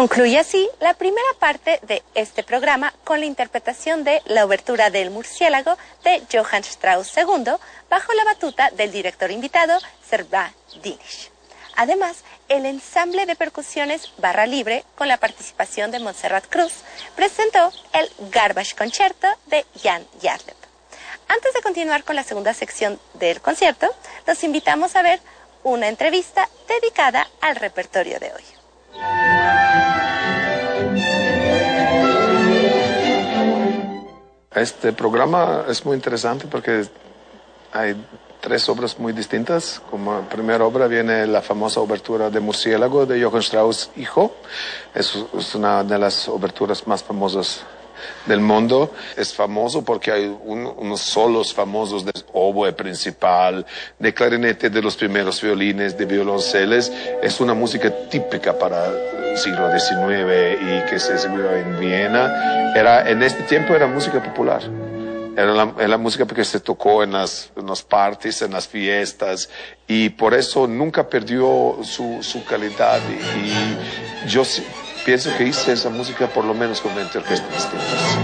Concluye así la primera parte de este programa con la interpretación de la obertura del Murciélago de Johann Strauss II bajo la batuta del director invitado Servais Dinisch. Además, el ensamble de percusiones Barra Libre, con la participación de Montserrat Cruz, presentó el Garbage Concerto de Jan Jarlep. Antes de continuar con la segunda sección del concierto, los invitamos a ver una entrevista dedicada al repertorio de hoy. Este programa es muy interesante porque hay tres obras muy distintas. Como primera obra viene la famosa obertura de Murciélago de Johann Strauss hijo. Es una de las oberturas más famosas del mundo. Es famoso porque hay unos solos famosos de oboe principal, de clarinete, de los primeros violines, de violonceles. Es una música típica para el siglo XIX y que se escribió en Viena. En este tiempo era música popular. Era la música que se tocó en las parties, en las fiestas, y por eso nunca perdió su calidad. Y yo pienso que hice esa música por lo menos con 20 orquestas distintas.